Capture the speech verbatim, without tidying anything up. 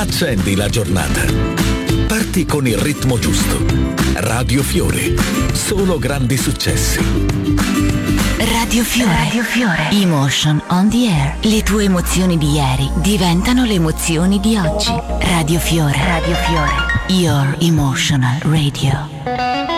Accendi la giornata. Parti con il ritmo giusto. Radio Fiore. Solo grandi successi. Radio Fiore. Radio Fiore. Emotion on the air. Le tue emozioni di ieri diventano le emozioni di oggi. Radio Fiore. Radio Fiore. Your emotional radio.